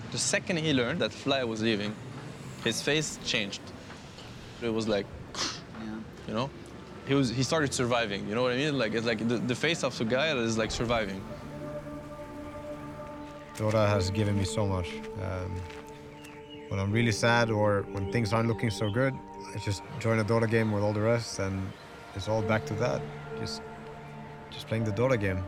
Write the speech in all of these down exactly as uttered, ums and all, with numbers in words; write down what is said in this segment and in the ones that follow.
The second he learned that Fly was leaving, his face changed. It was like, yeah. you know? He was he started surviving, you know what I mean? Like it's like the, the face of a guy that is like surviving. Dota has given me so much. Um, when I'm really sad or when things aren't looking so good, I just join a Dota game with all the rest, and it's all back to that. Just, just playing the Dota game.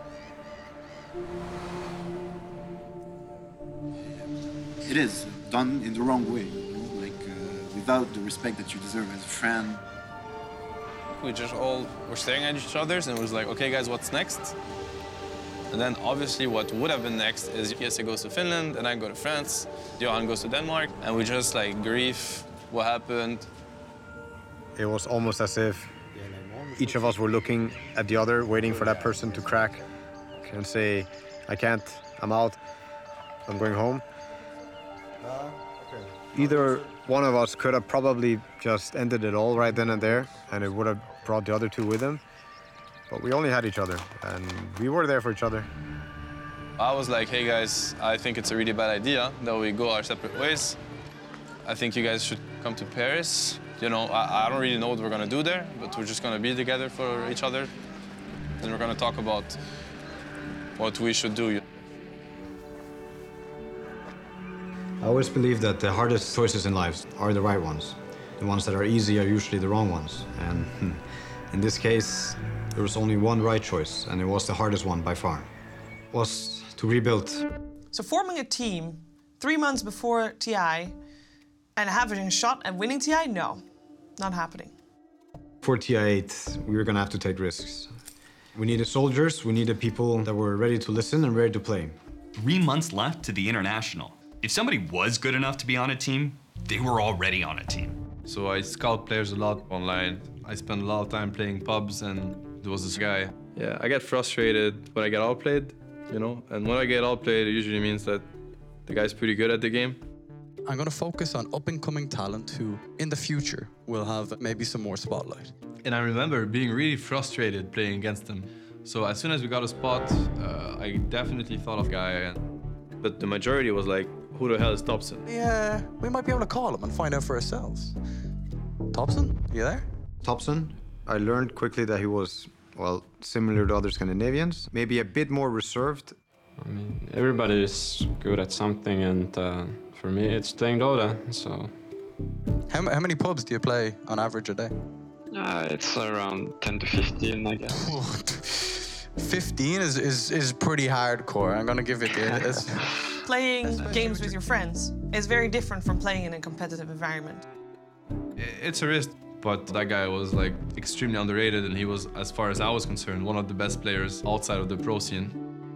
It is done in the wrong way, you know? Like uh, without the respect that you deserve as a friend. We just all were staring at each other and it was like, okay guys, what's next? And then obviously what would have been next is Jesse goes to Finland and I go to France, Johan goes to Denmark, and we just like grieve what happened. It was almost as if each of us were looking at the other, waiting for that person to crack and say, I can't, I'm out, I'm going home. Either one of us could have probably just ended it all right then and there, and it would have brought the other two with him. But we only had each other, and we were there for each other. I was like, hey guys, I think it's a really bad idea that we go our separate ways. I think you guys should come to Paris. You know, I, I don't really know what we're gonna do there, but we're just gonna be together for each other. And we're gonna talk about what we should do. I always believe that the hardest choices in life are the right ones. The ones that are easy are usually the wrong ones. And in this case, there was only one right choice, and it was the hardest one by far. It was to rebuild. So forming a team three months before T I and having a shot at winning T I, no, not happening. For T I eight, we were gonna have to take risks. We needed soldiers, we needed people that were ready to listen and ready to play. Three months left to the International. If somebody was good enough to be on a team, they were already on a team. So I scout players a lot online. I spend a lot of time playing pubs, and there was this guy. Yeah, I get frustrated when I get outplayed, you know? And when I get outplayed, it usually means that the guy's pretty good at the game. I'm gonna focus on up-and-coming talent who, in the future, will have maybe some more spotlight. And I remember being really frustrated playing against him. So as soon as we got a spot, uh, I definitely thought of Guy. But the majority was like, who the hell is Topson? Yeah, we might be able to call him and find out for ourselves. Topson, you there? Topson, I learned quickly that he was, well, similar to other Scandinavians, maybe a bit more reserved. I mean, everybody is good at something, and uh, for me, it's playing Dota, so... How, how many pubs do you play on average a day? Uh, it's around ten to fifteen, I guess. fifteen is, is, is pretty hardcore, I'm gonna give it this. Playing games with your friends is very different from playing in a competitive environment. It's a risk, but that guy was like extremely underrated, and he was, as far as I was concerned, one of the best players outside of the pro scene.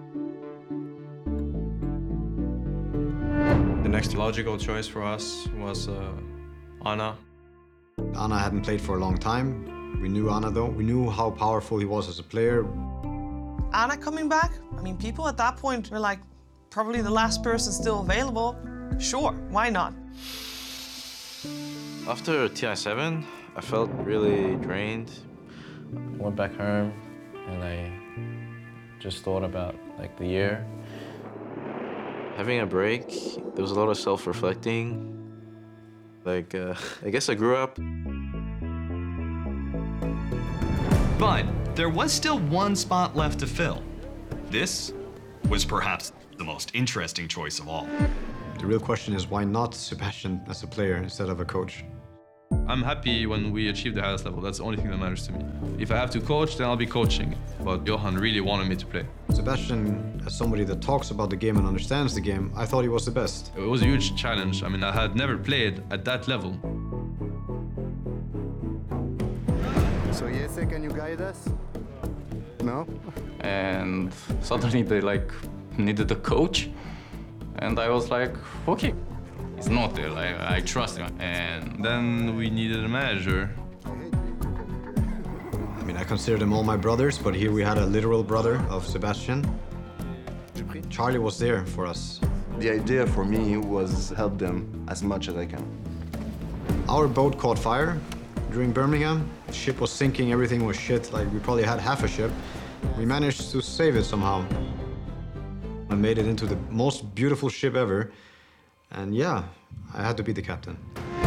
The next logical choice for us was uh, Anna. Anna hadn't played for a long time. We knew Anna though. We knew how powerful he was as a player. Anna coming back? I mean, people at that point were like, probably the last person still available. Sure, why not? After T I seven, I felt really drained. I went back home and I just thought about like the year. Having a break, there was a lot of self-reflecting. Like, uh, I guess I grew up. But there was still one spot left to fill. This was perhaps the most interesting choice of all. The real question is why not Sebastian as a player instead of a coach? I'm happy when we achieve the highest level. That's the only thing that matters to me. If I have to coach, then I'll be coaching. But Johan really wanted me to play. Sebastian, as somebody that talks about the game and understands the game, I thought he was the best. It was a huge challenge. I mean, I had never played at that level. So Jesse, can you guide us? No? And suddenly they like needed a coach, and I was like, okay, he's not there. Like, I trust him. And then we needed a manager. I mean, I consider them all my brothers, but here we had a literal brother of Sebastian. Charlie was there for us. The idea for me was help them as much as I can. Our boat caught fire during Birmingham. The ship was sinking, everything was shit. Like, we probably had half a ship. We managed to save it somehow. I made it into the most beautiful ship ever. And yeah, I had to be the captain.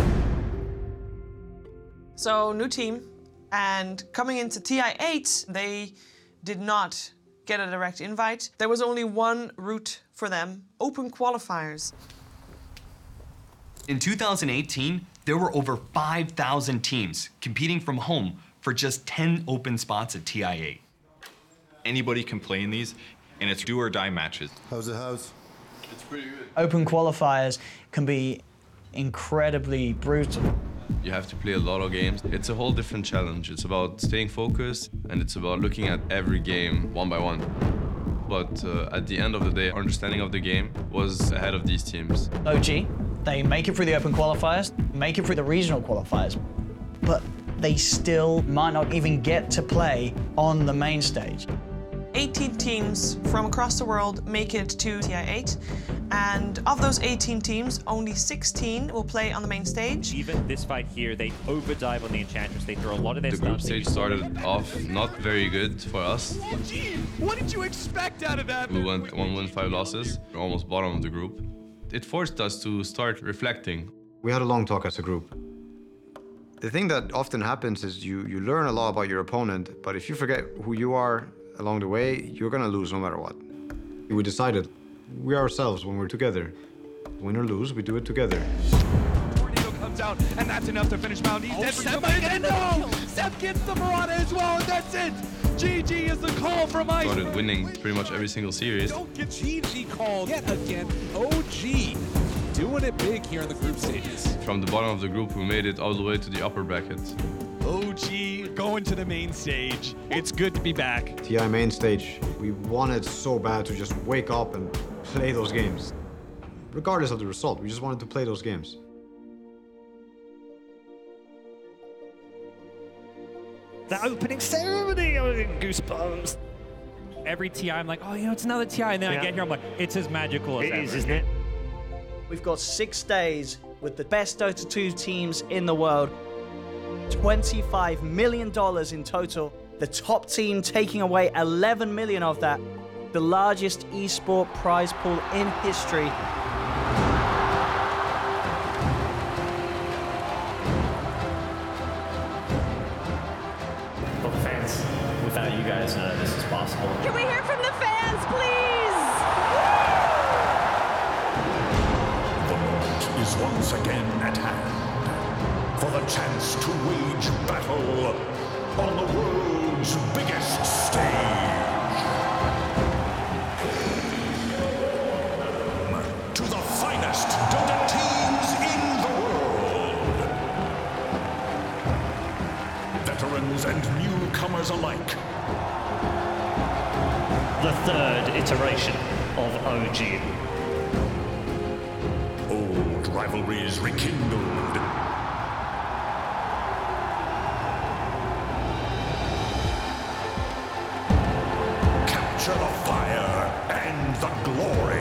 So, new team. And coming into T I eight, they did not get a direct invite. There was only one route for them, open qualifiers. In two thousand eighteen, there were over five thousand teams competing from home for just ten open spots at T I eight. Anybody can play in these, and it's do or die matches. How's the house? It's pretty good. Open qualifiers can be incredibly brutal. You have to play a lot of games. It's a whole different challenge. It's about staying focused, and it's about looking at every game one by one. But uh, at the end of the day, our understanding of the game was ahead of these teams. O G, they make it through the open qualifiers, make it through the regional qualifiers, but they still might not even get to play on the main stage. eighteen teams from across the world make it to T I eight, and of those eighteen teams, only sixteen will play on the main stage. Even this fight here, they overdive on the Enchantress. They throw a lot of their The stuff. group stage started off not very good for us. O G, what did you expect out of that? We went one win, five losses. We're almost bottom of the group. It forced us to start reflecting. We had a long talk as a group. The thing that often happens is you, you learn a lot about your opponent, but if you forget who you are along the way, you're gonna lose no matter what. We decided, we ourselves when we're together. Win or lose, we do it together. Tornado comes out, and that's enough to finish round. He's Oh, dead for Sep somebody. might get And another no! kill. Sep gets the Marauder as well, and that's it! G G is the call from Ice. Started winning pretty much every single series. Don't get G G called yet again. O G doing it big here in the group stages. From the bottom of the group, we made it all the way to the upper bracket. O G going to the main stage. It's good to be back. T I main stage, we wanted so bad to just wake up and play those games. Regardless of the result, we just wanted to play those games. The opening ceremony, oh, goosebumps. Every T I, I'm like, oh, you know, it's another T I, and then Yeah. I get here, I'm like, it's as magical as It ever. is, isn't it? We've got six days with the best Dota two teams in the world. twenty-five million dollars in total. The top team taking away eleven million dollars of that. The largest esport prize pool in history. For the fans, without you guys, none of this is possible. Can we hear from the fans, please? The moment is once again at hand for the chance to wage battle on the world's biggest stage. To the finest Dota teams in the world. Veterans and newcomers alike. The third iteration of O G. Old rivalries rekindled. Capture the fire and the glory.